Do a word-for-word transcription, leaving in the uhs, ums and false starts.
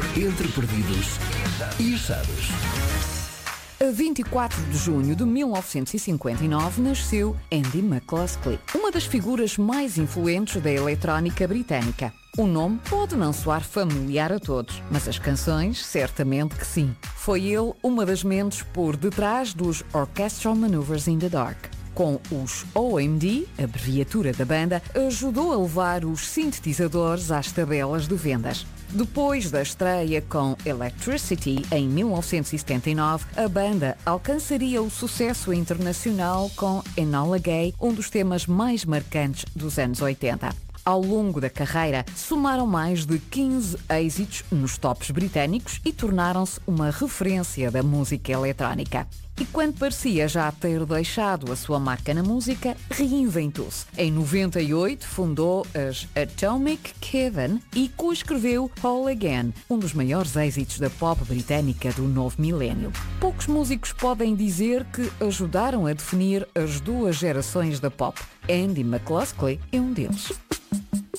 Entre perdidos e achados. A vinte e quatro de junho de mil novecentos e cinquenta e nove nasceu Andy McCluskey, uma das figuras mais influentes da eletrónica britânica. O nome pode não soar familiar a todos, mas as canções, certamente que sim. Foi ele uma das mentes por detrás dos Orchestral Maneuvers in the Dark. Com os O M D, a abreviatura da banda, ajudou a levar os sintetizadores às tabelas de vendas. Depois da estreia com Electricity em mil novecentos e setenta e nove, a banda alcançaria o sucesso internacional com Enola Gay, um dos temas mais marcantes dos anos oitenta. Ao longo da carreira, somaram mais de quinze êxitos nos tops britânicos e tornaram-se uma referência da música eletrónica. E quando parecia já ter deixado a sua marca na música, reinventou-se. Em noventa e oito, fundou as Atomic Kitten e coescreveu Whole Again, um dos maiores êxitos da pop britânica do novo milénio. Poucos músicos podem dizer que ajudaram a definir as duas gerações da pop. Andy McCluskey é um deles.